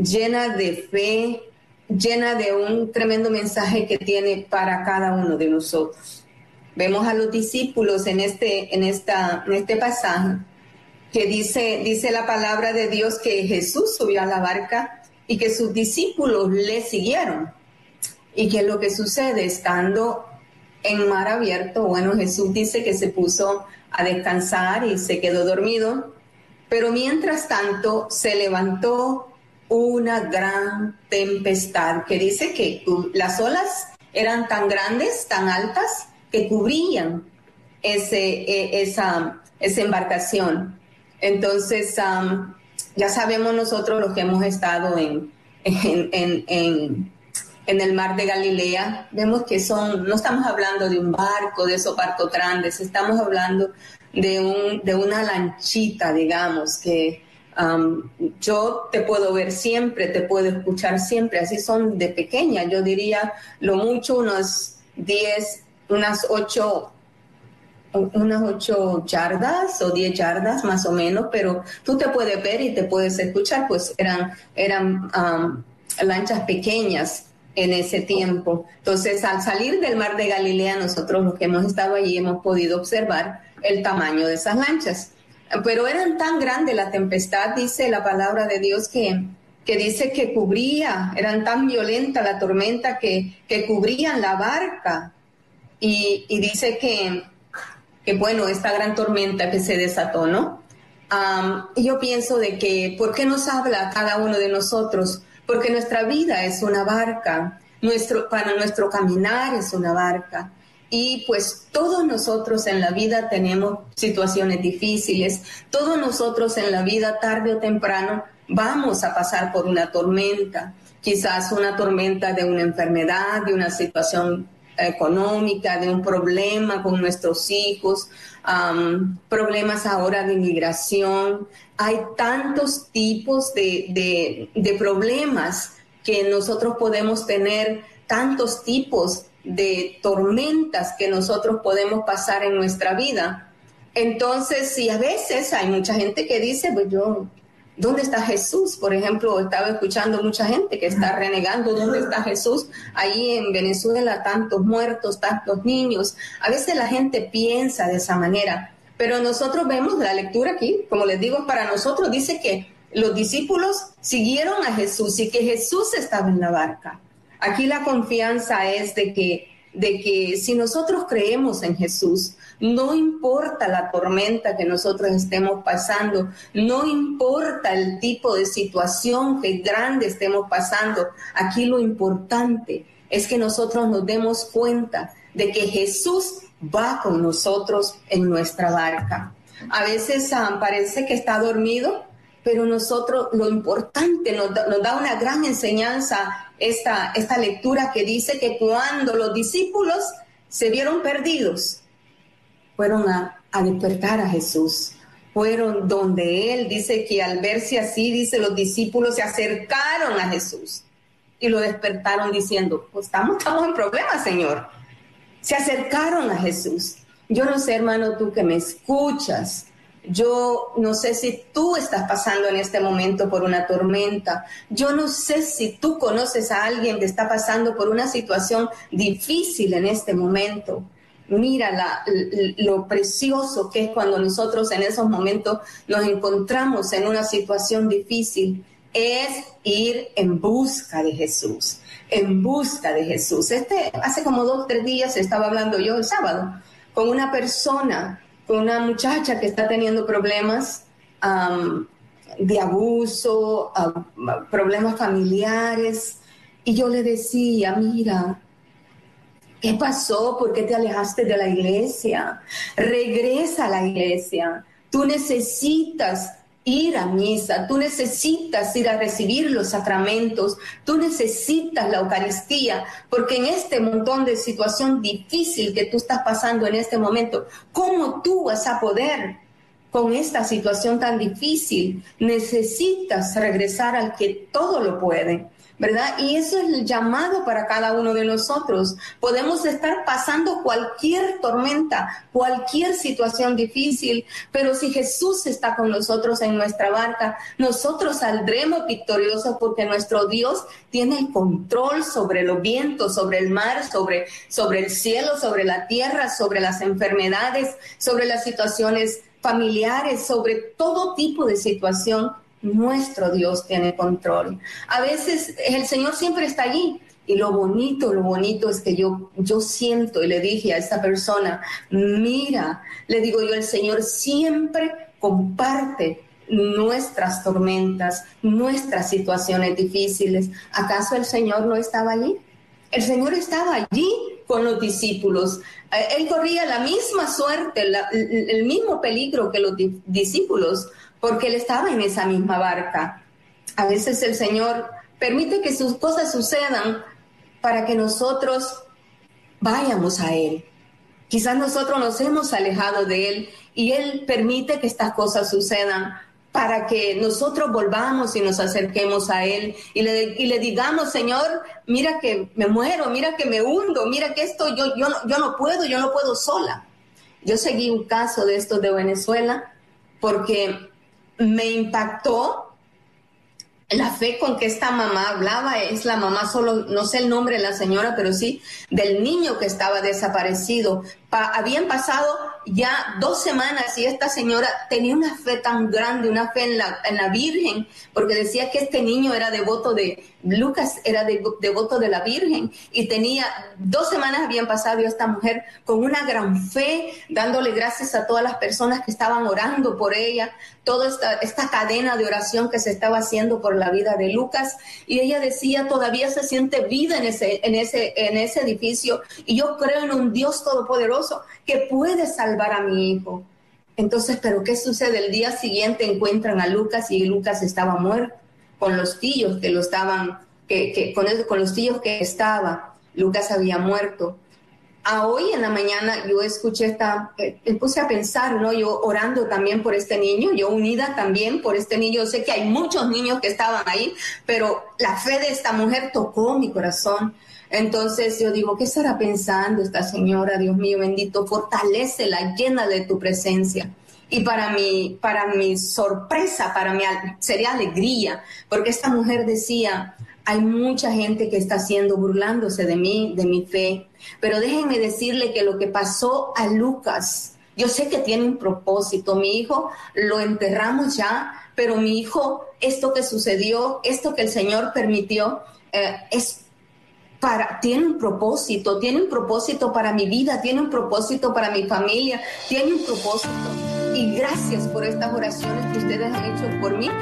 llena de fe, llena de un tremendo mensaje que tiene para cada uno de nosotros. Vemos a los discípulos en este pasaje que dice la palabra de Dios que Jesús subió a la barca y que sus discípulos le siguieron. ¿Y qué es lo que sucede? Estando en mar abierto, bueno, Jesús dice que se puso a descansar y se quedó dormido, pero mientras tanto se levantó una gran tempestad que dice que las olas eran tan grandes, tan altas, que cubrían esa embarcación. Entonces, ya sabemos nosotros los que hemos estado en el mar de Galilea, vemos que no estamos hablando de un barco, de esos barcos grandes, estamos hablando de una lanchita, digamos, que yo te puedo ver siempre, te puedo escuchar siempre, así son de pequeña, yo diría lo mucho unas 8 yardas o 10 yardas más o menos, pero tú te puedes ver y te puedes escuchar, pues eran lanchas pequeñas en ese tiempo. Entonces, al salir del mar de Galilea, nosotros los que hemos estado allí hemos podido observar el tamaño de esas lanchas. Pero eran tan grande la tempestad, dice la palabra de Dios, que dice que eran tan violenta la tormenta que cubrían la barca. Y dice que bueno, esta gran tormenta que se desató, ¿no? Yo pienso de que, ¿por qué nos habla a cada uno de nosotros? Porque nuestra vida es una barca, para nuestro caminar es una barca. Y pues todos nosotros en la vida tenemos situaciones difíciles, todos nosotros en la vida tarde o temprano vamos a pasar por una tormenta, quizás una tormenta de una enfermedad, de una situación económica, de un problema con nuestros hijos, problemas ahora de inmigración. Hay tantos tipos de problemas que nosotros podemos tener, tantos tipos de tormentas que nosotros podemos pasar en nuestra vida. Entonces, y a veces hay mucha gente que dice, pues ¿dónde está Jesús? Por ejemplo, estaba escuchando mucha gente que está renegando, ¿dónde está Jesús? Ahí en Venezuela, tantos muertos, tantos niños. A veces la gente piensa de esa manera, pero nosotros vemos la lectura aquí, como les digo, para nosotros dice que los discípulos siguieron a Jesús y que Jesús estaba en la barca. Aquí la confianza es de que si nosotros creemos en Jesús, no importa la tormenta que nosotros estemos pasando, no importa el tipo de situación que grande estemos pasando, aquí lo importante es que nosotros nos demos cuenta de que Jesús va con nosotros en nuestra barca. A veces parece que está dormido, pero nosotros, lo importante, nos da una gran enseñanza esta lectura que dice que cuando los discípulos se vieron perdidos, fueron a despertar a Jesús. Fueron donde Él, dice que al verse así, dice, los discípulos se acercaron a Jesús y lo despertaron diciendo, pues estamos en problemas, Señor. Se acercaron a Jesús. Yo no sé, hermano, tú que me escuchas, yo no sé si tú estás pasando en este momento por una tormenta. Yo no sé si tú conoces a alguien que está pasando por una situación difícil en este momento. Mira lo precioso que es cuando nosotros en esos momentos nos encontramos en una situación difícil. Es ir en busca de Jesús, en busca de Jesús. Hace como 2 o 3 días estaba hablando yo el sábado con una persona, con una muchacha que está teniendo problemas de abuso, problemas familiares. Y yo le decía, mira, ¿qué pasó? ¿Por qué te alejaste de la iglesia? Regresa a la iglesia. Tú necesitas ir a misa, tú necesitas ir a recibir los sacramentos, tú necesitas la Eucaristía, porque en este montón de situación difícil que tú estás pasando en este momento, ¿cómo tú vas a poder con esta situación tan difícil? Necesitas regresar al que todo lo puede. ¿verdad? Y eso es el llamado para cada uno de nosotros. Podemos estar pasando cualquier tormenta, cualquier situación difícil, pero si Jesús está con nosotros en nuestra barca, nosotros saldremos victoriosos porque nuestro Dios tiene el control sobre los vientos, sobre el mar, sobre el cielo, sobre la tierra, sobre las enfermedades, sobre las situaciones familiares, sobre todo tipo de situación. Nuestro Dios tiene control. A veces el Señor siempre está allí. Y lo bonito es que yo siento, y le dije a esta persona, mira, le digo yo, el Señor siempre comparte nuestras tormentas, nuestras situaciones difíciles. ¿Acaso el Señor no estaba allí? El Señor estaba allí con los discípulos. Él corría la misma suerte, el mismo peligro que los discípulos, porque Él estaba en esa misma barca. A veces el Señor permite que sus cosas sucedan para que nosotros vayamos a Él. Quizás nosotros nos hemos alejado de Él y Él permite que estas cosas sucedan para que nosotros volvamos y nos acerquemos a Él y le digamos, Señor, mira que me muero, mira que me hundo, mira que esto yo no puedo sola. Yo seguí un caso de estos de Venezuela porque me impactó la fe con que esta mamá hablaba. Es la mamá, solo no sé el nombre de la señora, pero sí del niño que estaba desaparecido. Habían pasado ya 2 semanas y esta señora tenía una fe tan grande, una fe en la Virgen, porque decía que este niño era devoto de Lucas, era devoto de la Virgen, y tenía 2 semanas habían pasado y esta mujer con una gran fe, dándole gracias a todas las personas que estaban orando por ella, toda esta cadena de oración que se estaba haciendo por la vida de Lucas, y ella decía, todavía se siente vida en ese edificio, y yo creo en un Dios todopoderoso que puede salvar a mi hijo. Entonces, ¿pero qué sucede? El día siguiente encuentran a Lucas y Lucas estaba muerto, con los tíos que lo estaban, con los tíos que estaba, Lucas había muerto. Hoy en la mañana yo escuché me puse a pensar, ¿no? Yo orando también por este niño, yo unida también por este niño. Yo sé que hay muchos niños que estaban ahí, pero la fe de esta mujer tocó mi corazón. Entonces yo digo, ¿qué estará pensando esta señora? Dios mío bendito, fortalécela, llena de tu presencia. Y para mi sorpresa, sería alegría, porque esta mujer decía, hay mucha gente que está burlándose de mí, de mi fe, pero déjenme decirle que lo que pasó a Lucas, yo sé que tiene un propósito. Mi hijo lo enterramos ya, pero mi hijo, esto que sucedió, esto que el Señor permitió, tiene un propósito para mi vida, tiene un propósito para mi familia, tiene un propósito. Y gracias por estas oraciones que ustedes han hecho por mí.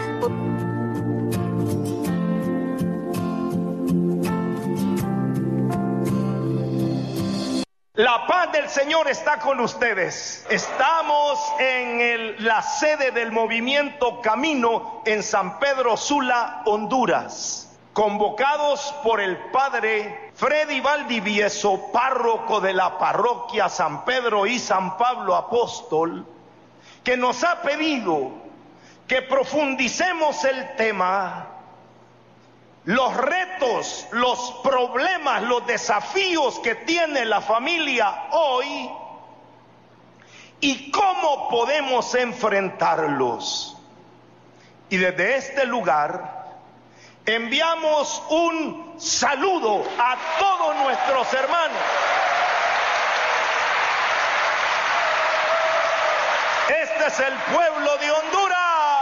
La paz del Señor está con ustedes. Estamos en la sede del movimiento Camino en San Pedro Sula, Honduras. Convocados por el padre Freddy Valdivieso, párroco de la parroquia San Pedro y San Pablo Apóstol, que nos ha pedido que profundicemos el tema, los retos, los problemas, los desafíos que tiene la familia hoy y cómo podemos enfrentarlos. Y desde este lugar enviamos un saludo a todos nuestros hermanos. Este es el pueblo de Honduras.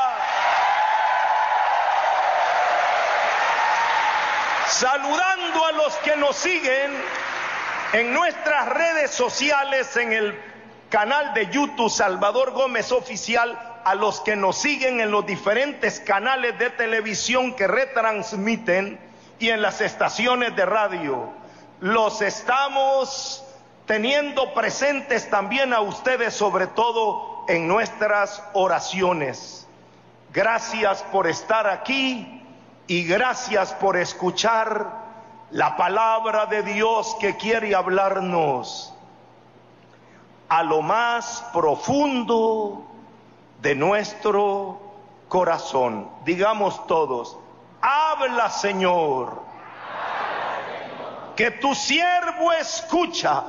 Saludando a los que nos siguen en nuestras redes sociales, en el canal de YouTube Salvador Gómez Oficial, a los que nos siguen en los diferentes canales de televisión que retransmiten y en las estaciones de radio. Los estamos teniendo presentes también a ustedes, sobre todo en nuestras oraciones. Gracias por estar aquí y gracias por escuchar la palabra de Dios que quiere hablarnos a lo más profundo de nuestro corazón. Digamos todos, habla, Señor, que tu siervo escucha,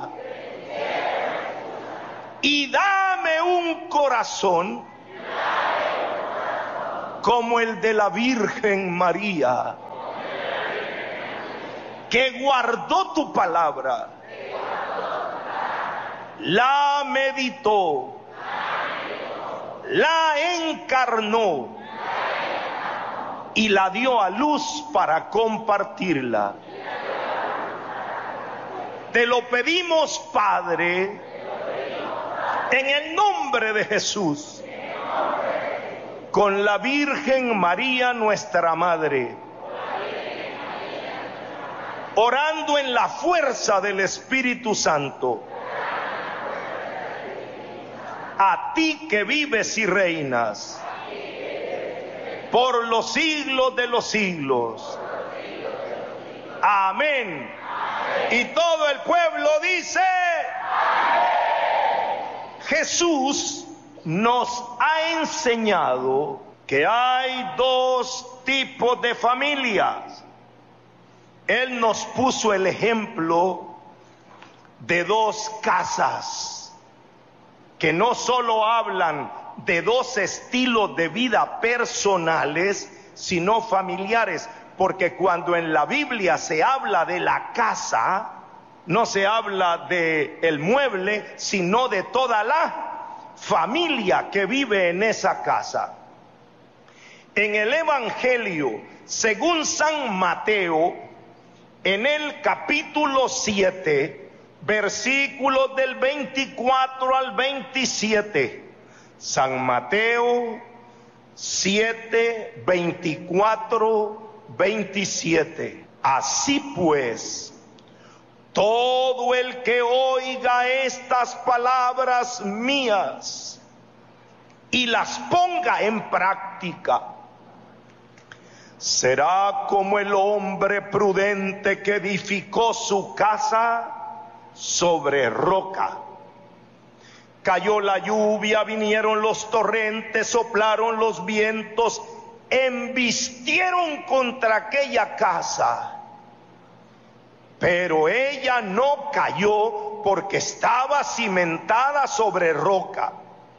y dame un corazón como el de la Virgen María, que guardó tu palabra, la meditó, la encarnó y la dio a luz para compartirla. Te lo pedimos, Padre, en el nombre de Jesús, con la Virgen María, nuestra Madre, orando en la fuerza del Espíritu Santo, a ti que vives y reinas por los siglos de los siglos. Amén. Y todo el pueblo dice: Jesús nos ha enseñado que hay dos tipos de familias. Él nos puso el ejemplo de dos casas que no solo hablan de dos estilos de vida personales, sino familiares, porque cuando en la Biblia se habla de la casa, no se habla de el mueble, sino de toda la familia que vive en esa casa. En el Evangelio, según San Mateo, en el capítulo 7, versículos del 24 al 27, San Mateo 7, 24, 27. Así pues, todo el que oiga estas palabras mías y las ponga en práctica, será como el hombre prudente que edificó su casa sobre roca. Cayó la lluvia, vinieron los torrentes, soplaron los vientos, embistieron contra aquella casa, pero ella no cayó porque estaba cimentada sobre roca.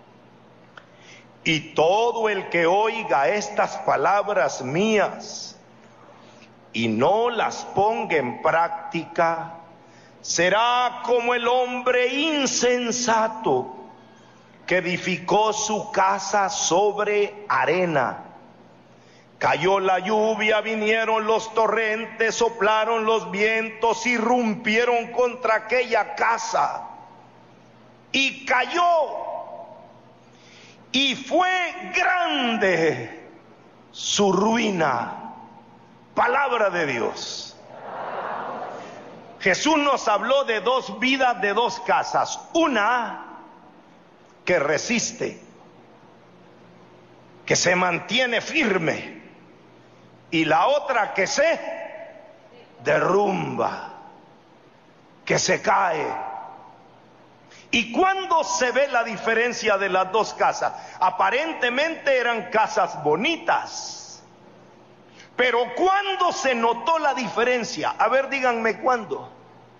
Y todo el que oiga estas palabras mías y no las ponga en práctica, será como el hombre insensato que edificó su casa sobre arena. Cayó la lluvia, vinieron los torrentes, soplaron los vientos, irrumpieron contra aquella casa y cayó. Y fue grande su ruina. Palabra de Dios. Jesús nos habló de dos vidas, de dos casas. Una que resiste, que se mantiene firme, y la otra que se derrumba, que se cae. ¿Y cuándo se ve la diferencia de las dos casas? Aparentemente eran casas bonitas, pero ¿cuándo se notó la diferencia? A ver, díganme cuándo.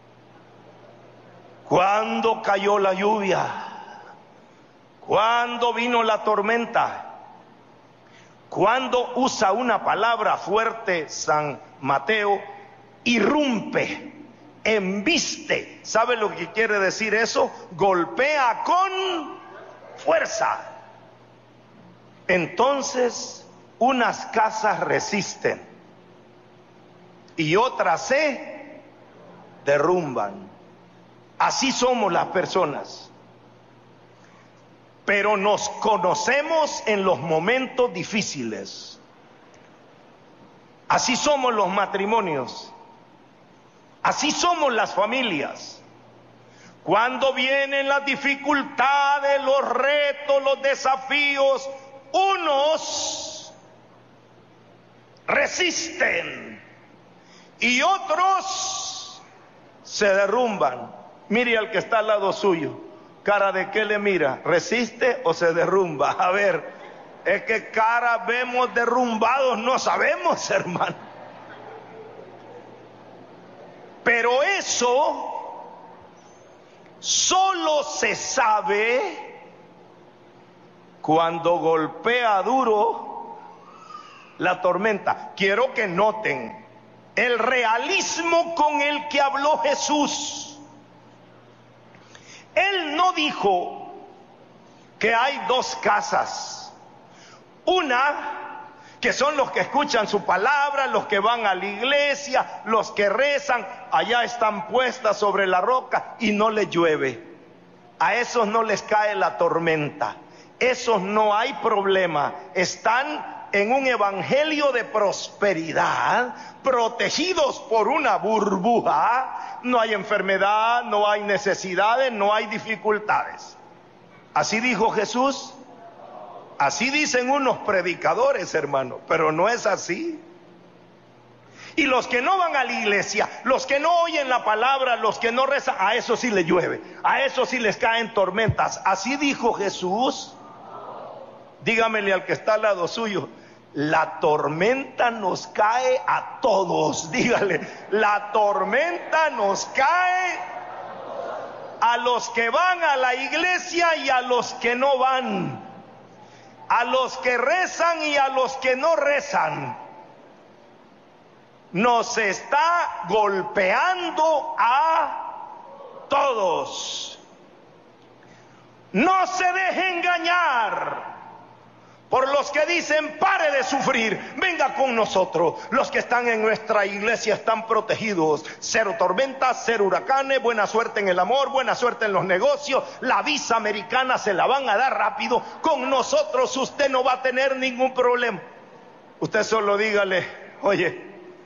¿Cuándo cayó la lluvia? ¿Cuándo vino la tormenta? ¿Cuándo usa una palabra fuerte San Mateo? Irrumpe, embiste. ¿Sabe lo que quiere decir eso? Golpea con fuerza. Entonces, unas casas resisten y otras se derrumban. Así somos las personas. Pero nos conocemos en los momentos difíciles. Así somos los matrimonios. Así somos las familias. Cuando vienen las dificultades, los retos, los desafíos, unos resisten y otros se derrumban. Mire al que está al lado suyo. ¿Cara de qué le mira? ¿Resiste o se derrumba? A ver, es que cara vemos derrumbados, no sabemos, hermano. Pero eso solo se sabe cuando golpea duro la tormenta. Quiero que noten el realismo con el que habló Jesús. Él no dijo que hay dos casas. Una que son los que escuchan su palabra, los que van a la iglesia, los que rezan, allá están puestas sobre la roca y no les llueve. A esos no les cae la tormenta. Esos no hay problema. Están en un evangelio de prosperidad, protegidos por una burbuja. No hay enfermedad, no hay necesidades, no hay dificultades. Así dijo Jesús. Así dicen unos predicadores, hermano, pero no es así. Y los que no van a la iglesia, los que no oyen la palabra, los que no rezan, a eso sí les llueve, a eso sí les caen tormentas. Así dijo Jesús. Dígamele al que está al lado suyo: la tormenta nos cae a todos. Dígale: la tormenta nos cae a los que van a la iglesia y a los que no van, a los que rezan y a los que no rezan. Nos está golpeando a todos. No se deje engañar por los que dicen: pare de sufrir, venga con nosotros. Los que están en nuestra iglesia están protegidos. Cero tormentas, cero huracanes, buena suerte en el amor, buena suerte en los negocios. La visa americana se la van a dar rápido. Con nosotros usted no va a tener ningún problema. Usted solo dígale: oye,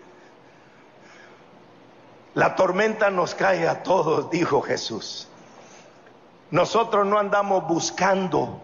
la tormenta nos cae a todos, dijo Jesús. Nosotros no andamos buscando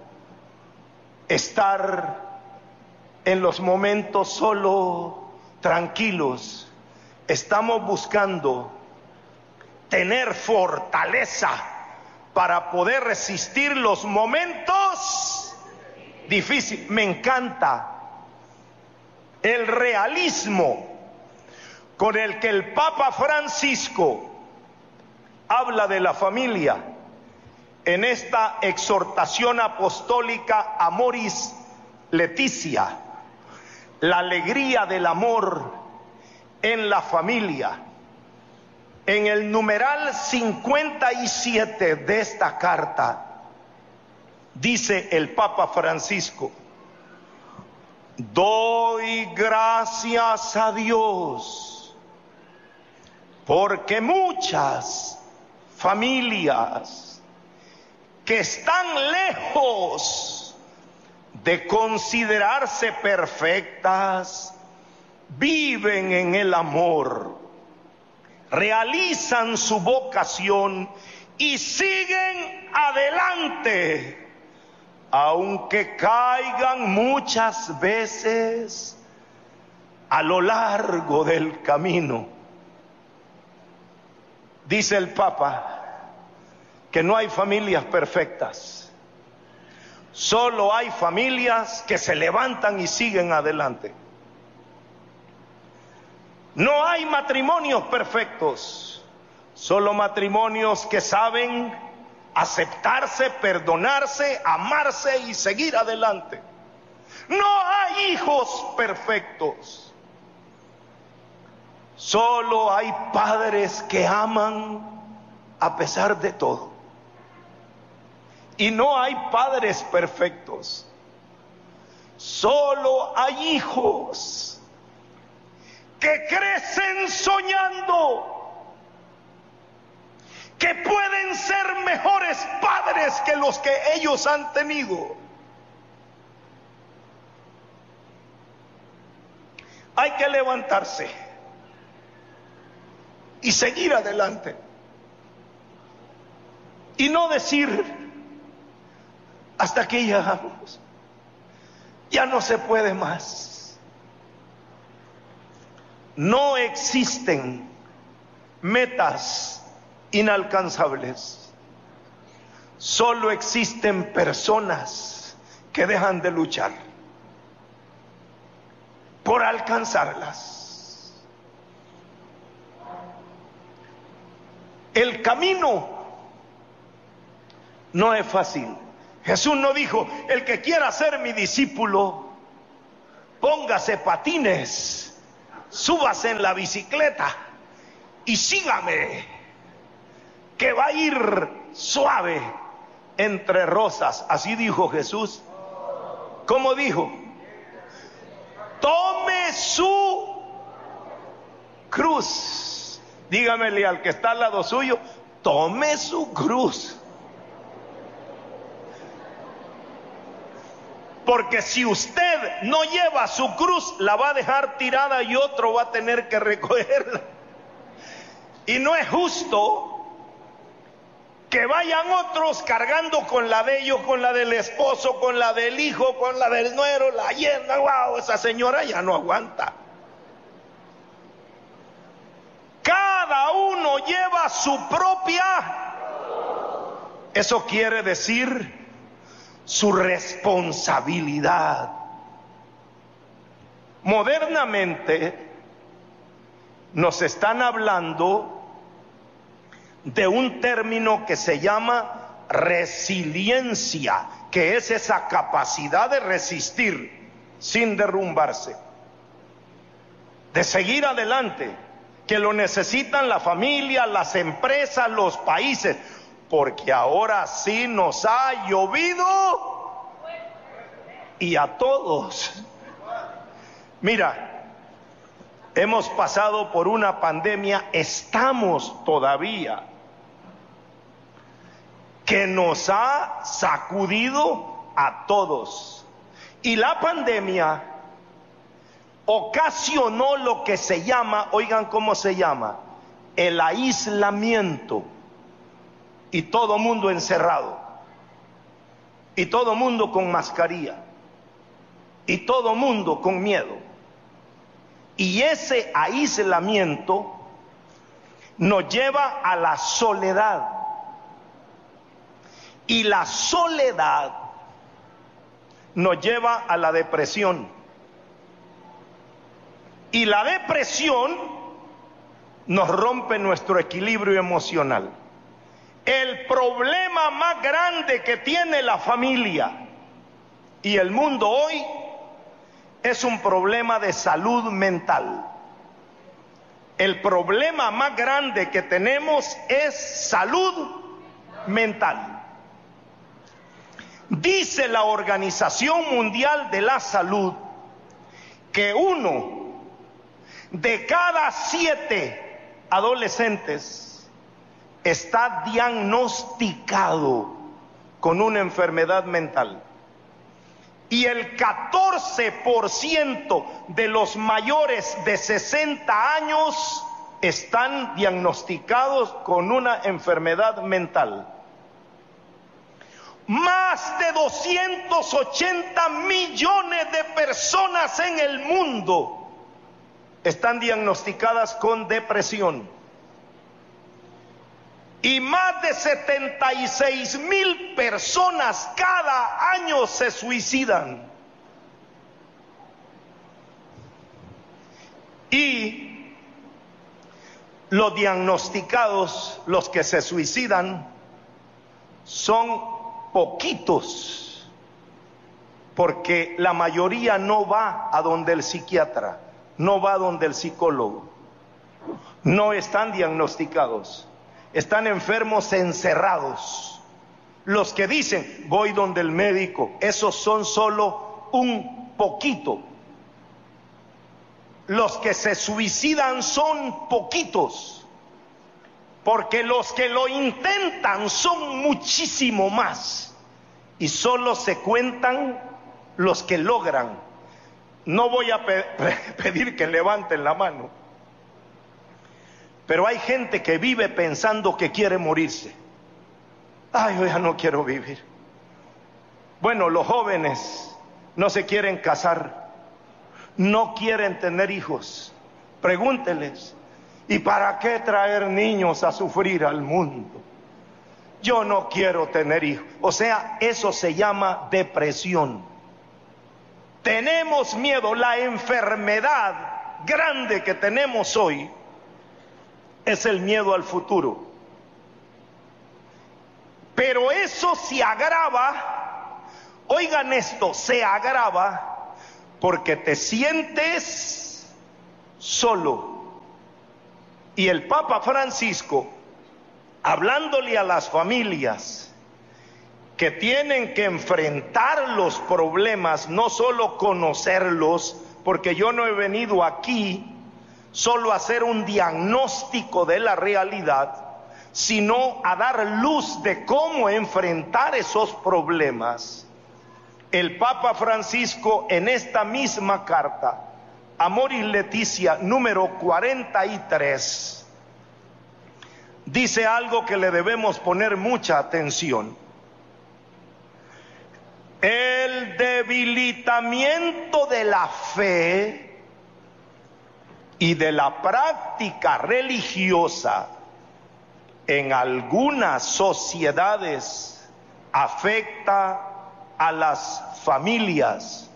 estar en los momentos solo tranquilos. Estamos buscando tener fortaleza para poder resistir los momentos difíciles. Me encanta el realismo con el que el Papa Francisco habla de la familia en esta exhortación apostólica Amoris Laetitia, la alegría del amor en la familia. En el numeral 57 de esta carta dice el Papa Francisco: doy gracias a Dios porque muchas familias que están lejos de considerarse perfectas viven en el amor, realizan su vocación y siguen adelante, aunque caigan muchas veces a lo largo del camino. Dice el Papa que no hay familias perfectas, solo hay familias que se levantan y siguen adelante. No hay matrimonios perfectos, solo matrimonios que saben aceptarse, perdonarse, amarse y seguir adelante. No hay hijos perfectos, solo hay padres que aman a pesar de todo. Y no hay padres perfectos, solo hay hijos que crecen soñando que pueden ser mejores padres que los que ellos han tenido. Hay que levantarse y seguir adelante y no decir: hasta aquí llegamos, ya no se puede más. No existen metas inalcanzables, solo existen personas que dejan de luchar por alcanzarlas. El camino no es fácil. Jesús no dijo: el que quiera ser mi discípulo, póngase patines, súbase en la bicicleta y sígame, que va a ir suave entre rosas. Así dijo Jesús. ¿Cómo dijo? Tome su cruz. Dígamele al que está al lado suyo: tome su cruz. Porque si usted no lleva su cruz, la va a dejar tirada y otro va a tener que recogerla. Y no es justo que vayan otros cargando con la de ellos, con la del esposo, con la del hijo, con la del nuero, la yerna. Wow, esa señora ya no aguanta. Cada uno lleva su propia. Eso quiere decir su responsabilidad. Modernamente nos están hablando de un término que se llama resiliencia, que es esa capacidad de resistir sin derrumbarse, de seguir adelante, que lo necesitan la familia, las empresas, los países, porque ahora sí nos ha llovido y a todos. Mira, hemos pasado por una pandemia, estamos todavía, que nos ha sacudido a todos. Y la pandemia ocasionó lo que se llama, oigan cómo se llama, el aislamiento. Y todo mundo encerrado, y todo mundo con mascarilla, y todo mundo con miedo. Y ese aislamiento nos lleva a la soledad, y la soledad nos lleva a la depresión, y la depresión nos rompe nuestro equilibrio emocional. El problema más grande que tiene la familia y el mundo hoy es un problema de salud mental. El problema más grande que tenemos es salud mental. Dice la Organización Mundial de la Salud que 1 de cada 7 adolescentes está diagnosticado con una enfermedad mental, y el 14% de los mayores de 60 años están diagnosticados con una enfermedad mental. Más de 280 millones de personas en el mundo están diagnosticadas con depresión. Y más de 76,000 personas cada año se suicidan. Y los diagnosticados, los que se suicidan, son poquitos, porque la mayoría no va a donde el psiquiatra, no va a donde el psicólogo, no están diagnosticados. Están enfermos encerrados. Los que dicen voy donde el médico, esos son solo un poquito. Los que se suicidan son poquitos, porque los que lo intentan son muchísimo más, y solo se cuentan los que logran. No voy a pedir que levanten la mano, pero hay gente que vive pensando que quiere morirse. Ay, yo ya no quiero vivir. Bueno, los jóvenes no se quieren casar, no quieren tener hijos. Pregúnteles: ¿y para qué traer niños a sufrir al mundo? Yo no quiero tener hijos. O sea, eso se llama depresión. Tenemos miedo. La enfermedad grande que tenemos hoy es el miedo al futuro. Pero eso se agrava, oigan esto, se agrava porque te sientes solo. Y el Papa Francisco, hablándole a las familias que tienen que enfrentar los problemas, no solo conocerlos, porque yo no he venido aquí solo a hacer un diagnóstico de la realidad, sino a dar luz de cómo enfrentar esos problemas. El Papa Francisco, en esta misma carta, Amoris Laetitia número 43, dice algo que le debemos poner mucha atención. El debilitamiento de la fe y de la práctica religiosa en algunas sociedades afecta a las familias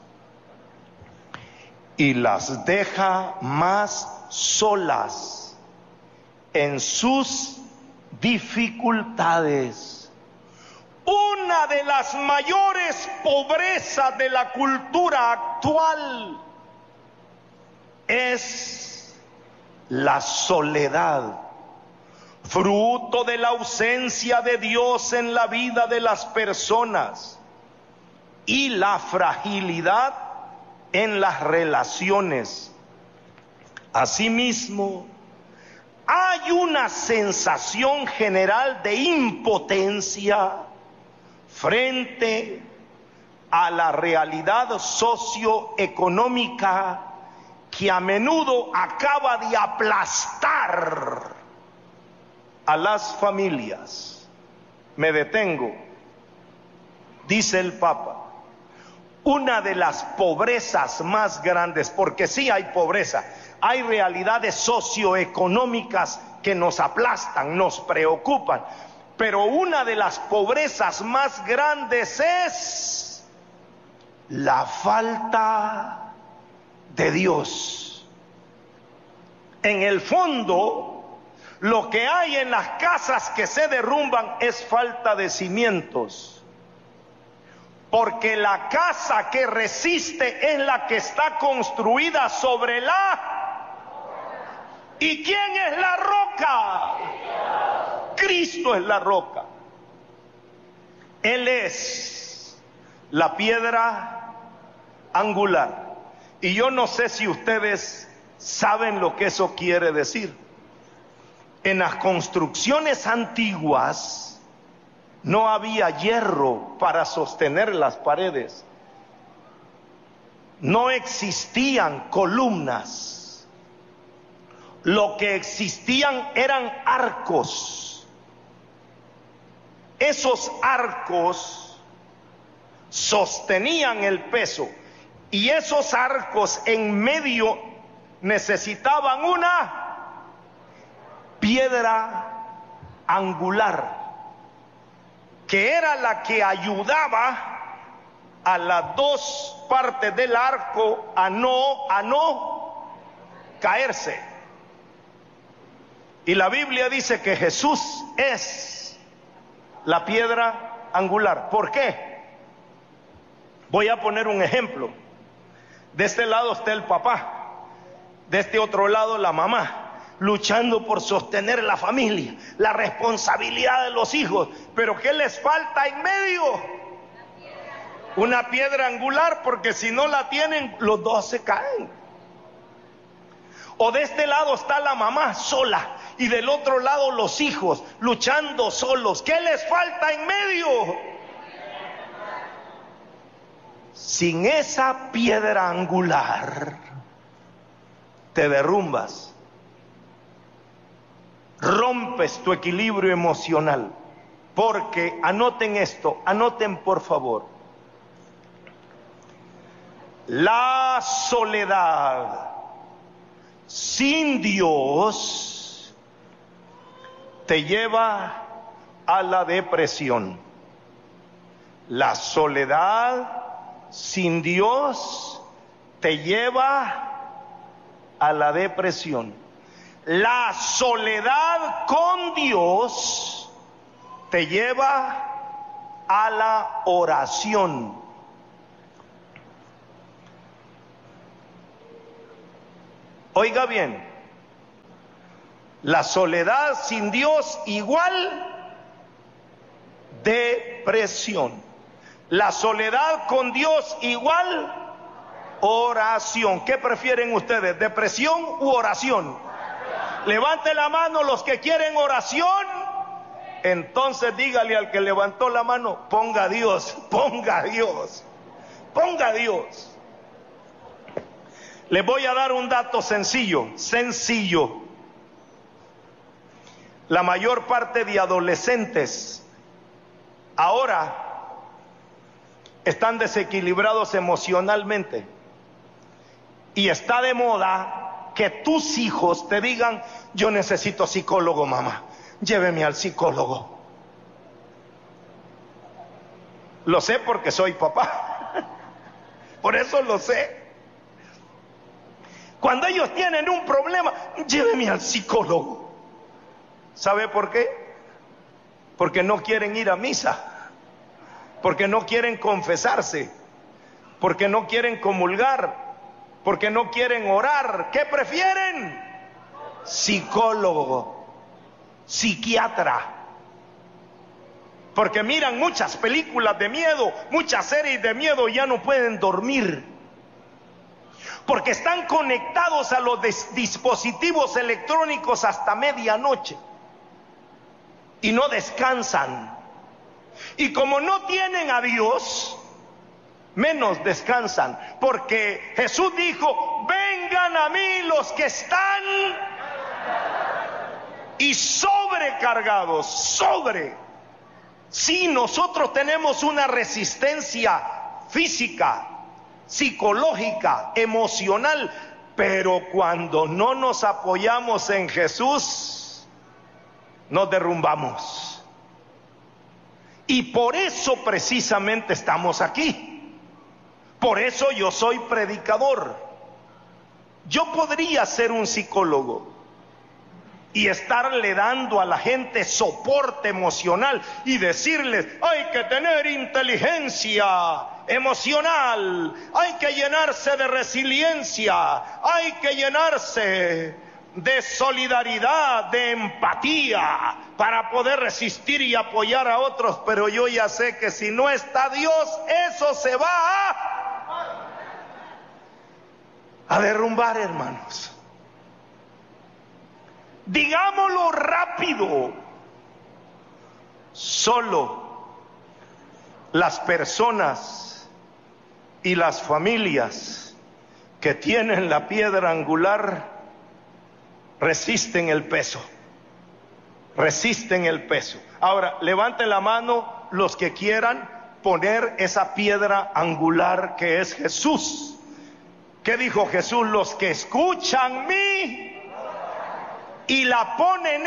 y las deja más solas en sus dificultades. Una de las mayores pobrezas de la cultura actual es la soledad, fruto de la ausencia de Dios en la vida de las personas y la fragilidad en las relaciones. Asimismo, hay una sensación general de impotencia frente a la realidad socioeconómica que a menudo acaba de aplastar a las familias. Me detengo. Dice el Papa, una de las pobrezas más grandes, porque sí hay pobreza, hay realidades socioeconómicas que nos aplastan, nos preocupan, pero una de las pobrezas más grandes es la falta de Dios. En el fondo, lo que hay en las casas que se derrumban es falta de cimientos. Porque la casa que resiste es la que está construida sobre la... ¿Y quién es la roca? Cristo es la roca. Él es la piedra angular. Y yo no sé si ustedes saben lo que eso quiere decir. En las construcciones antiguas no había hierro para sostener las paredes. No existían columnas. Lo que existían eran arcos. Esos arcos sostenían el peso. Y esos arcos en medio necesitaban una piedra angular, que era la que ayudaba a las dos partes del arco a no caerse. Y la Biblia dice que Jesús es la piedra angular. ¿Por qué? Voy a poner un ejemplo. De este lado está el papá, de este otro lado la mamá, luchando por sostener la familia, la responsabilidad de los hijos. Pero ¿qué les falta en medio? Una piedra angular, porque si no la tienen, los dos se caen. O de este lado está la mamá sola y del otro lado los hijos luchando solos. ¿Qué les falta en medio? Sin esa piedra angular te derrumbas. Rompes tu equilibrio emocional, porque anoten esto, anoten por favor, la soledad sin Dios te lleva a la depresión. La soledad sin Dios te lleva a la depresión. La soledad con Dios te lleva a la oración. Oiga bien, la soledad sin Dios igual depresión. La soledad con Dios igual oración. ¿Qué prefieren ustedes, depresión u oración? Levante la mano los que quieren oración. Entonces dígale al que levantó la mano, ponga a Dios, ponga a Dios, ponga a Dios. Les voy a dar un dato sencillo. La mayor parte de adolescentes ahora están desequilibrados emocionalmente. Y está de moda que tus hijos te digan, yo necesito psicólogo, mamá, lléveme al psicólogo. Lo sé porque soy papá. Por eso lo sé. Cuando ellos tienen un problema, lléveme al psicólogo. ¿Sabe por qué? Porque no quieren ir a misa, porque no quieren confesarse, porque no quieren comulgar, porque no quieren orar. ¿Qué prefieren? Psicólogo, psiquiatra. Porque miran muchas películas de miedo, muchas series de miedo y ya no pueden dormir. Porque están conectados a los dispositivos electrónicos hasta medianoche y no descansan. Y como no tienen a Dios, menos descansan. Porque Jesús dijo, vengan a mí los que están y sobrecargados, Sí, nosotros tenemos una resistencia física, psicológica, emocional, pero cuando no nos apoyamos en Jesús, nos derrumbamos. Y por eso precisamente estamos aquí. Por eso yo soy predicador. Yo podría ser un psicólogo y estarle dando a la gente soporte emocional y decirles, hay que tener inteligencia emocional, hay que llenarse de resiliencia, hay que llenarse de solidaridad, de empatía, para poder resistir y apoyar a otros. Pero yo ya sé que si no está Dios, eso se va a derrumbar, hermanos. Digámoslo rápido, solo las personas y las familias que tienen la piedra angular resisten el peso. Ahora, levanten la mano los que quieran poner esa piedra angular que es Jesús. ¿Qué dijo Jesús? Los que escuchan mí y la ponen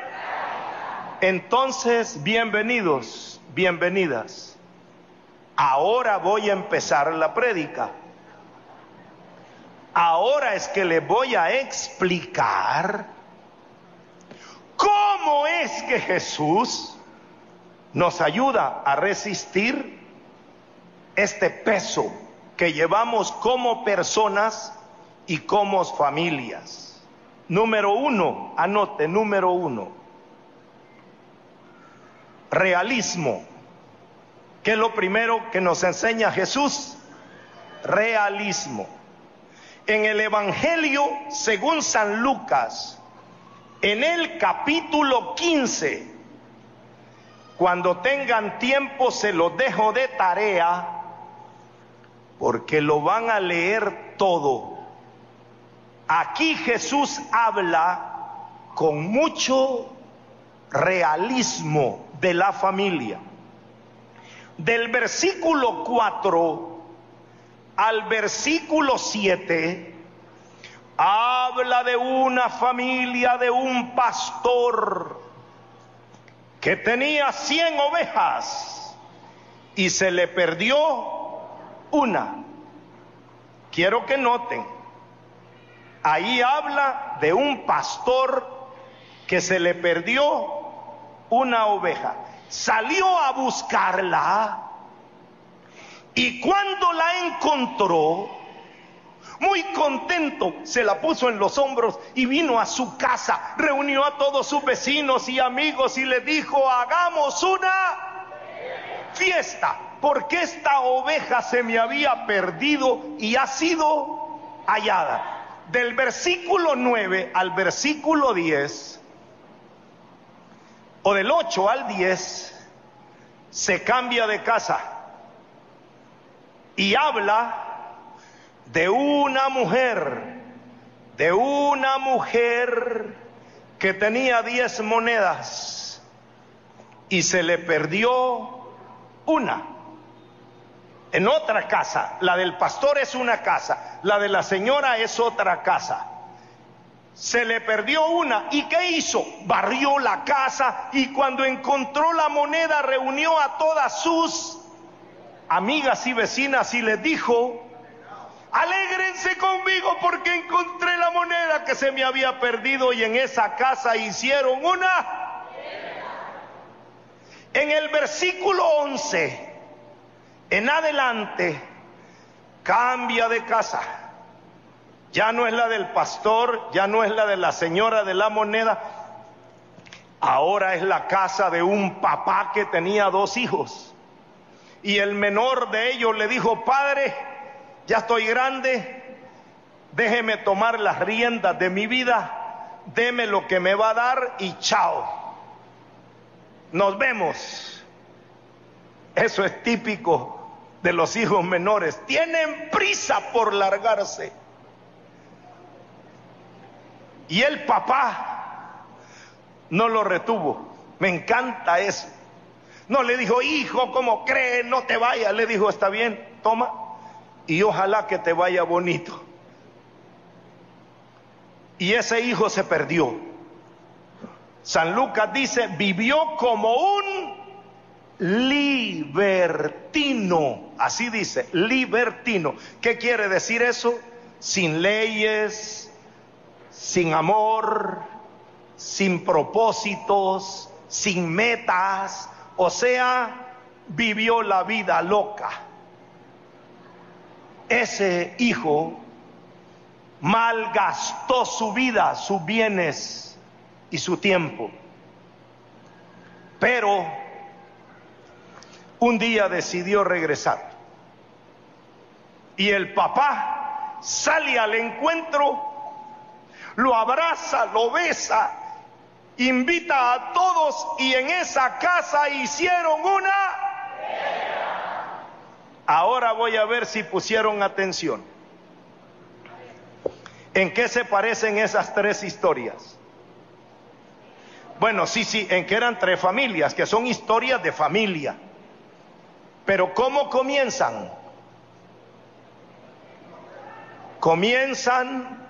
entonces, bienvenidos, bienvenidas. Ahora voy a empezar la prédica. Ahora es que les voy a explicar cómo es que Jesús nos ayuda a resistir este peso que llevamos como personas y como familias. Número uno, anote, número uno, realismo. ¿Qué es lo primero que nos enseña Jesús? Realismo. En el Evangelio según San Lucas, en el capítulo 15, cuando tengan tiempo se los dejo de tarea, porque lo van a leer todo. Aquí Jesús habla con mucho realismo de la familia. Del versículo 4 al versículo 7 habla de una familia, de un pastor que tenía 100 ovejas y se le perdió una. Quiero que noten, ahí habla de un pastor que se le perdió una oveja. salió a buscarla y cuando la encontró, muy contento, se la puso en los hombros y vino a su casa, reunió a todos sus vecinos y amigos y le dijo: hagamos una fiesta, porque esta oveja se me había perdido y ha sido hallada. Del versículo 9 al versículo 10, o del 8 al 10, se cambia de casa y habla de una mujer que tenía 10 monedas y se le perdió una. En otra casa, la del pastor es una casa, la de la señora es otra casa. Se le perdió una, ¿y qué hizo? Barrió la casa y cuando encontró la moneda reunió a todas sus amigas y vecinas y les dijo: alégrense conmigo porque encontré la moneda que se me había perdido. Y en esa casa hicieron una. En el versículo 11 en adelante cambia de casa. Ya no es la del pastor, ya no es la de la señora de la moneda, ahora es la casa de un papá que tenía 2 hijos. Y el menor de ellos le dijo: padre, ya estoy grande, déjeme tomar las riendas de mi vida, deme lo que me va a dar y chao, nos vemos. Eso es típico de los hijos menores, tienen prisa por largarse. Y el papá no lo retuvo, me encanta eso. No le dijo: hijo, ¿cómo crees? No te vayas. Le dijo: está bien, toma, y ojalá que te vaya bonito. Y ese hijo se perdió. San Lucas dice: vivió como un libertino. Así dice, libertino. ¿Qué quiere decir eso? Sin leyes, sin amor, sin propósitos, sin metas. O sea, vivió la vida loca. Ese hijo malgastó su vida, sus bienes y su tiempo. Pero un día decidió regresar. Y el papá sale al encuentro, lo abraza, lo besa, invita a todos y en esa casa hicieron una. Ahora voy a ver si pusieron atención. ¿En qué se parecen esas 3 historias? Bueno, sí, en que eran 3 familias, que son historias de familia. Pero ¿cómo comienzan? Comienzan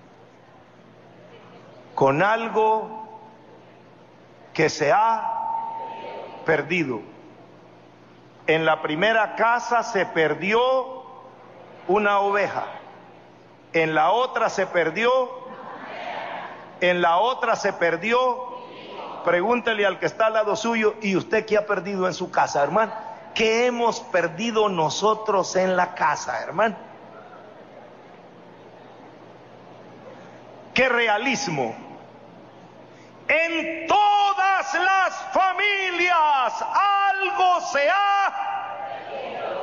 con algo que se ha perdido. En la primera casa se perdió una oveja, en la otra se perdió, en la otra se perdió. Pregúntele al que está al lado suyo: ¿y usted qué ha perdido en su casa, hermano? ¿Qué hemos perdido nosotros en la casa, hermano? ¡Qué realismo! En todas las familias algo se ha perdido.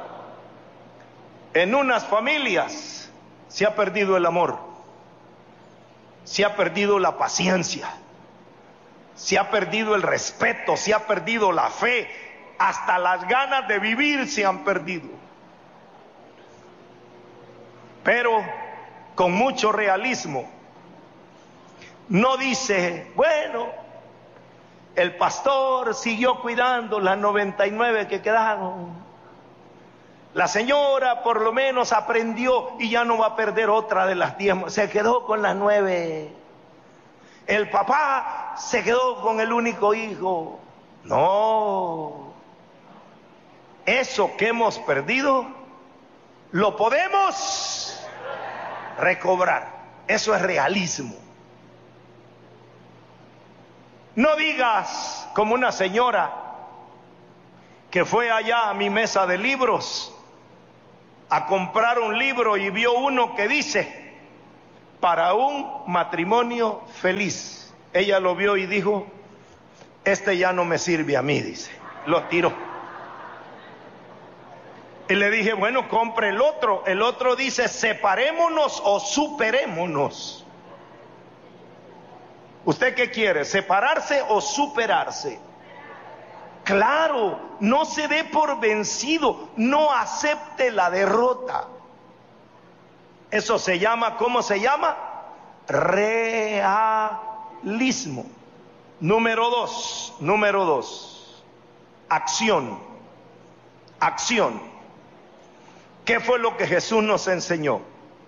En unas familias se ha perdido el amor, se ha perdido la paciencia, se ha perdido el respeto, se ha perdido la fe, hasta las ganas de vivir se han perdido. Pero con mucho realismo. No dice: bueno, el pastor siguió cuidando las 99 que quedaron, la señora por lo menos aprendió y ya no va a perder otra de las 10, se quedó con las 9, el papá se quedó con el único hijo. No, eso que hemos perdido lo podemos recobrar. Eso es realismo. No digas como una señora: que fue allá a mi mesa de libros a comprar un libro y vio uno que dice, para un matrimonio feliz. Ella lo vio y dijo, este ya no me sirve a mí, dice, lo tiró. Y le dije, bueno, compre el otro. El otro dice, separémonos o superémonos. ¿Usted qué quiere? ¿Separarse o superarse? Claro, no se dé por vencido, no acepte la derrota. Eso se llama, ¿cómo se llama? Realismo. Número dos, acción. Acción. ¿Qué fue lo que Jesús nos enseñó?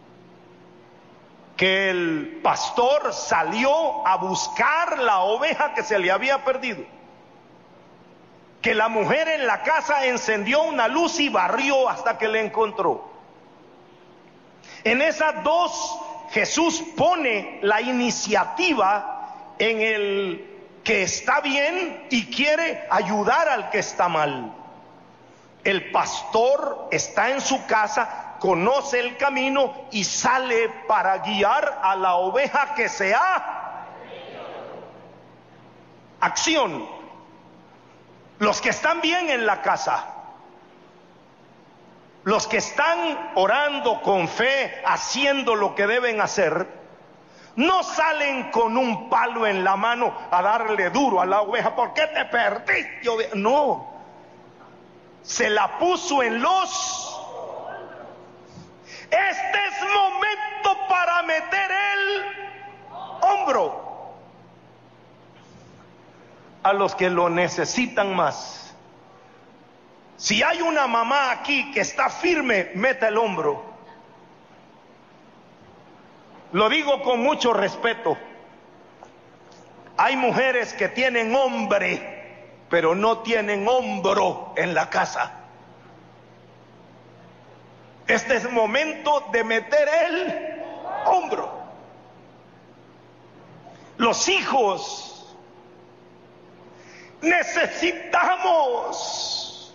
Que el pastor salió a buscar la oveja que se le había perdido. Que la mujer en la casa encendió una luz y barrió hasta que la encontró. En esas dos, Jesús pone la iniciativa en el que está bien y quiere ayudar al que está mal. El pastor está en su casa, conoce el camino y sale para guiar a la oveja que se ha. Acción. Los que están bien en la casa, los que están orando con fe, haciendo lo que deben hacer, no salen con un palo en la mano a darle duro a la oveja. ¿Por qué te perdiste? No, se la puso en los. Este es momento para meter el hombro a los que lo necesitan más. Si hay una mamá aquí que está firme, meta el hombro. Lo digo con mucho respeto. Hay mujeres que tienen hombre, pero no tienen hombro en la casa. Este es el momento de meter el hombro. Los hijos necesitamos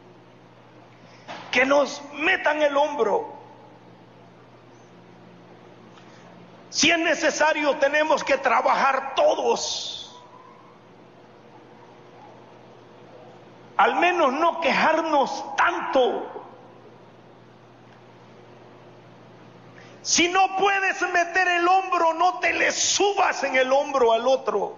que nos metan el hombro. Si es necesario, tenemos que trabajar todos. Al menos no quejarnos tanto. Si no puedes meter el hombro, no te le subas en el hombro al otro.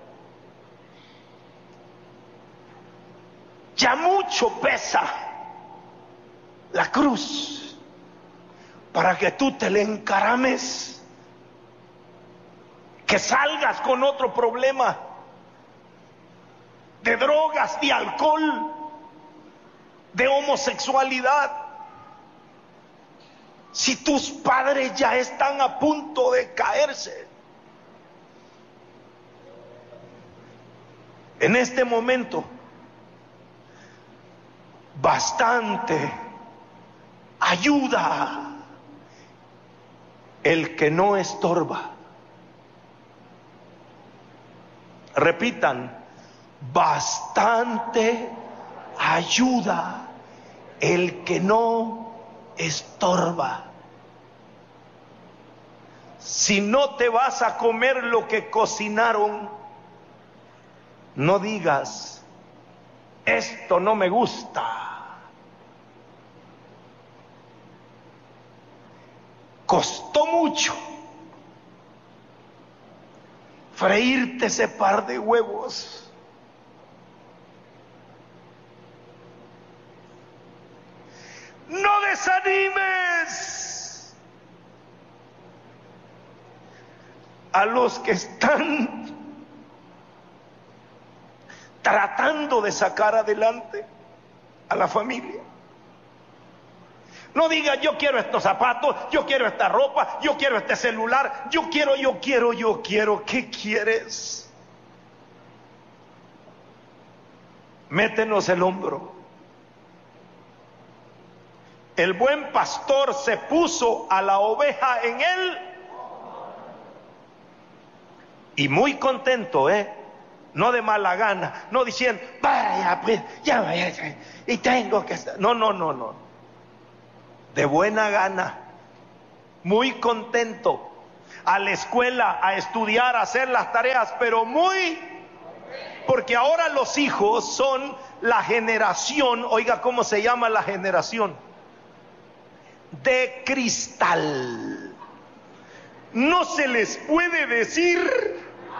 Ya mucho pesa la cruz para que tú te le encarames, que salgas con otro problema de drogas, de alcohol, de homosexualidad. Si tus padres ya están a punto de caerse, en este momento bastante ayuda el que no estorba. Repitan, bastante ayuda el que no estorba. Si no te vas a comer lo que cocinaron, no digas, esto no me gusta. Costó mucho freírte ese par de huevos. No desanimes a los que están tratando de sacar adelante a la familia. No diga, yo quiero estos zapatos, yo quiero esta ropa, yo quiero este celular, yo quiero. ¿Qué quieres? Métenos el hombro. El buen pastor se puso a la oveja en él y muy contento, no de mala gana, no diciendo, vaya, pues, ya vaya, y tengo que estar. No, no, no, no. De buena gana, muy contento, a la escuela, a estudiar, a hacer las tareas, pero porque ahora los hijos son la generación, oiga cómo se llama la generación, de cristal. No se les puede decir,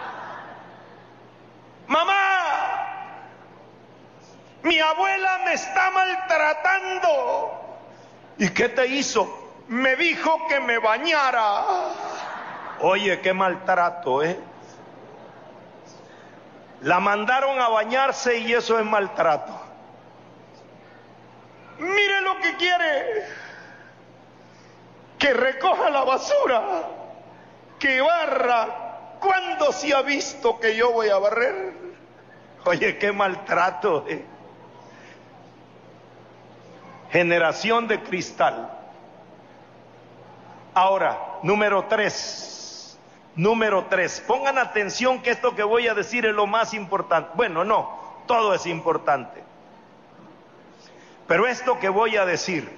mamá, mi abuela me está maltratando. ¿Y qué te hizo? Me dijo que me bañara. Oye, qué maltrato, ¿eh? La mandaron a bañarse y eso es maltrato. Mire lo que quiere, que recoja la basura, que barra. ¿Cuándo se ha visto que yo voy a barrer? Oye, qué maltrato, ¿eh? Generación de cristal. Ahora, número 3. Pongan atención que esto que voy a decir es lo más importante. Bueno, no, todo es importante. Pero esto que voy a decir,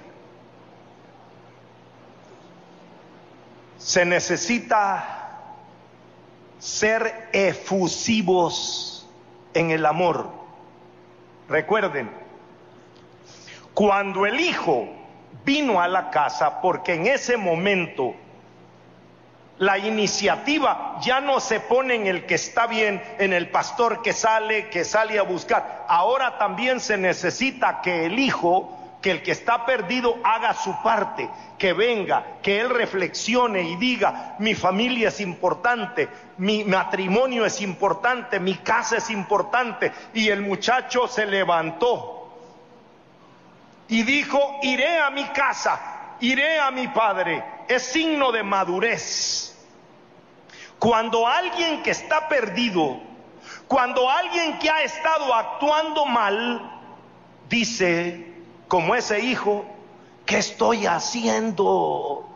se necesita ser efusivos en el amor. Recuerden, cuando el hijo vino a la casa, porque en ese momento la iniciativa ya no se pone en el que está bien, en el pastor que sale a buscar. Ahora también se necesita que el hijo, que el que está perdido, haga su parte, que venga, que él reflexione y diga, mi familia es importante, mi matrimonio es importante, mi casa es importante. Y el muchacho se levantó y dijo, iré a mi casa, iré a mi padre. Es signo de madurez. Cuando alguien que está perdido, cuando alguien que ha estado actuando mal, dice, como ese hijo, ¿qué estoy haciendo?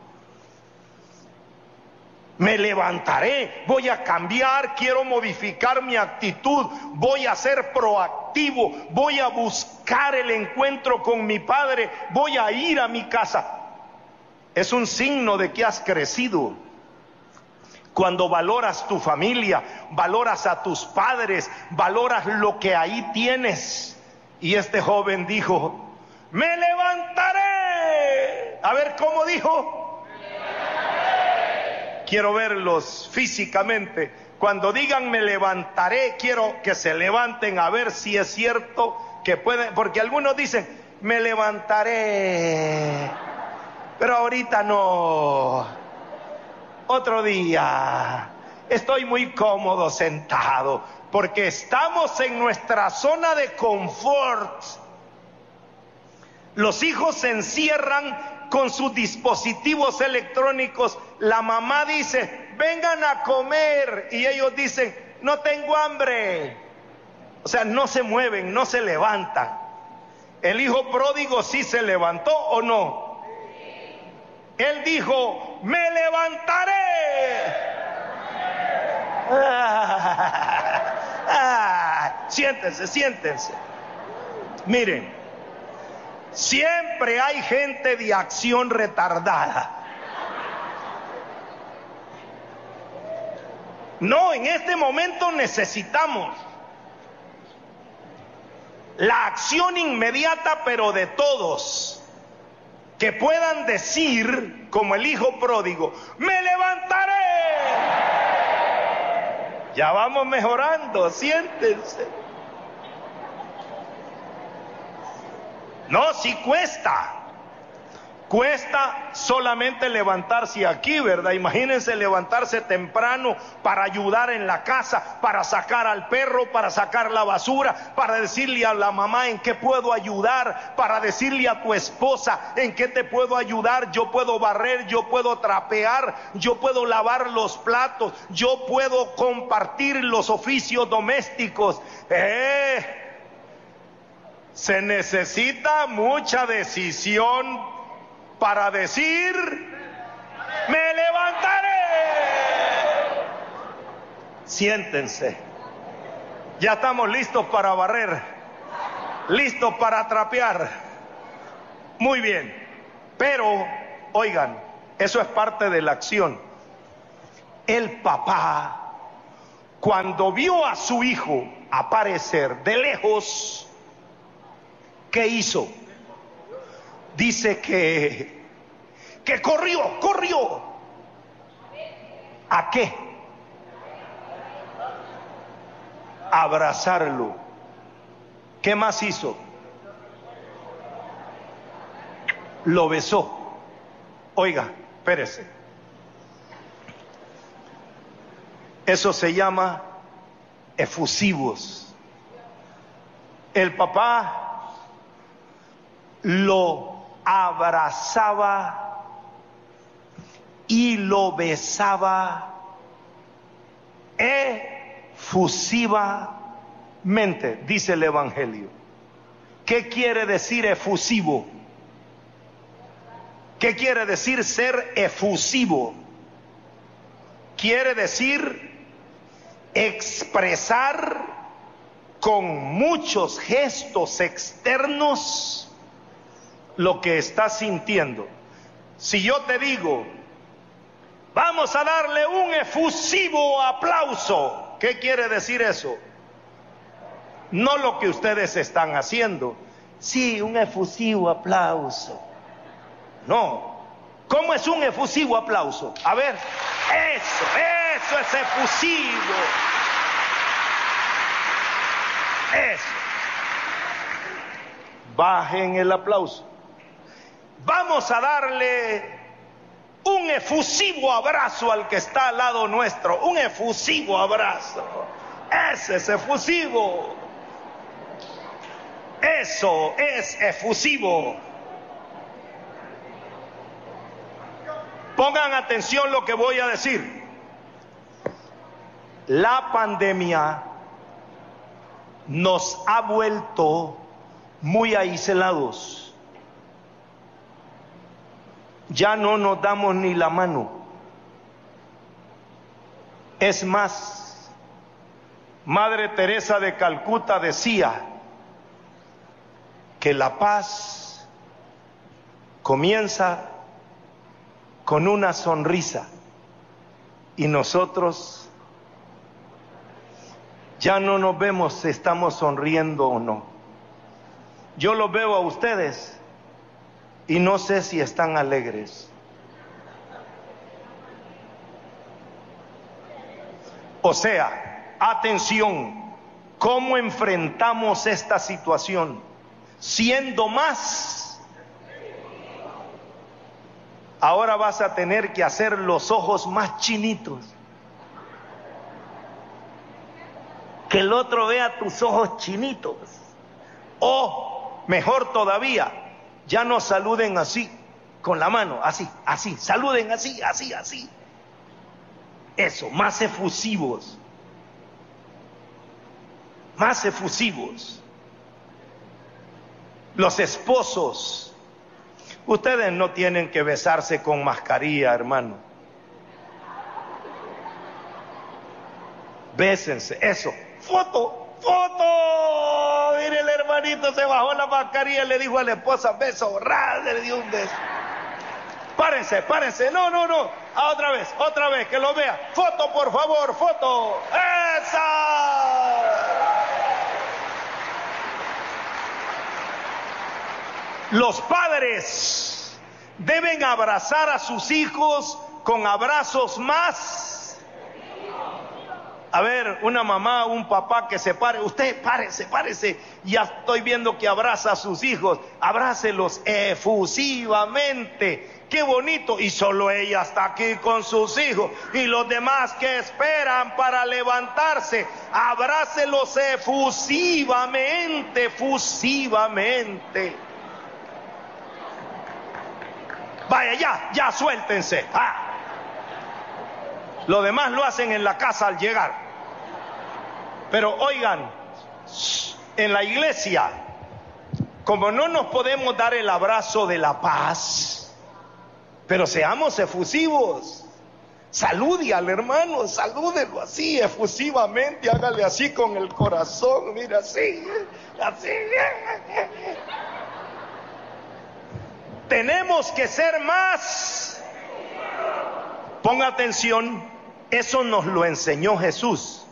Me levantaré, voy a cambiar, quiero modificar mi actitud, voy a ser proactivo, voy a buscar el encuentro con mi padre, voy a ir a mi casa. Es un signo de que has crecido. Cuando valoras tu familia, valoras a tus padres, valoras lo que ahí tienes. Y este joven dijo, me levantaré. A ver, ¿cómo dijo? Quiero verlos físicamente. Cuando digan me levantaré, quiero que se levanten a ver si es cierto que pueden, porque algunos dicen, me levantaré, pero ahorita no. Otro día, estoy muy cómodo sentado, porque estamos en nuestra zona de confort. Los hijos se encierran con sus dispositivos electrónicos. La mamá dice, vengan a comer, y ellos dicen, no tengo hambre. O sea, no se mueven, no se levantan. El hijo pródigo sí se levantó, ¿o no? Él dijo, me levantaré. Siéntense. Miren, siempre hay gente de acción retardada. No, en este momento necesitamos la acción inmediata, pero de todos, que puedan decir, como el hijo pródigo, me levantaré. Ya vamos mejorando, siéntense. No, sí cuesta solamente levantarse aquí, ¿verdad? Imagínense levantarse temprano para ayudar en la casa, para sacar al perro, para sacar la basura, para decirle a la mamá en qué puedo ayudar, para decirle a tu esposa en qué te puedo ayudar. Yo puedo barrer, yo puedo trapear, yo puedo lavar los platos, yo puedo compartir los oficios domésticos. Se necesita mucha decisión para decir, me levantaré. Siéntense. Ya estamos listos para barrer, listos para trapear. Muy bien, pero oigan, eso es parte de la acción. El papá, cuando vio a su hijo aparecer de lejos, ¿qué hizo? Dice que corrió. ¿A qué? Abrazarlo. ¿Qué más hizo? Lo besó. Oiga, espérese. Eso se llama efusivos. El papá lo abrazaba y lo besaba efusivamente, dice el Evangelio. ¿Qué quiere decir efusivo? ¿Qué quiere decir ser efusivo? Quiere decir expresar con muchos gestos externos lo que estás sintiendo. Si yo te digo, vamos a darle un efusivo aplauso, ¿qué quiere decir eso? No lo que ustedes están haciendo. Sí, un efusivo aplauso. No. ¿Cómo es un efusivo aplauso? A ver, eso es efusivo. Eso. Bajen el aplauso. Vamos a darle un efusivo abrazo al que está al lado nuestro. Un efusivo abrazo. Ese es efusivo. Eso es efusivo. Pongan atención lo que voy a decir. La pandemia nos ha vuelto muy aislados. Ya no nos damos ni la mano. Es más, Madre Teresa de Calcuta decía que la paz comienza con una sonrisa, y nosotros ya no nos vemos si estamos sonriendo o no. Yo los veo a ustedes y no sé si están alegres. O sea, atención, ¿cómo enfrentamos esta situación? Siendo más. Ahora vas a tener que hacer los ojos más chinitos. Que el otro vea tus ojos chinitos. O, mejor todavía, ya no saluden así, con la mano, así, saluden así. Eso, más efusivos. Más efusivos. Los esposos, ustedes no tienen que besarse con mascarilla, hermano. Bésense, eso. Foto. Mire, el hermanito se bajó la mascarilla y le dijo a la esposa, beso, le dio un beso. Párense, no. Otra vez, que lo vea. Foto, por favor, foto. ¡Esa! Los padres deben abrazar a sus hijos con abrazos más. A ver, una mamá, un papá que se pare. Usted párese. Ya estoy viendo que abraza a sus hijos. Abrácelos efusivamente. Qué bonito. Y solo ella está aquí con sus hijos. Y los demás que esperan para levantarse. Abrácelos efusivamente. Vaya, ya suéltense. Lo demás lo hacen en la casa al llegar. Pero oigan, en la iglesia, como no nos podemos dar el abrazo de la paz, pero seamos efusivos. Salude al hermano, salúdelo así, efusivamente, hágale así con el corazón, mira, así, así. Tenemos que ser más. Ponga atención, eso nos lo enseñó Jesús.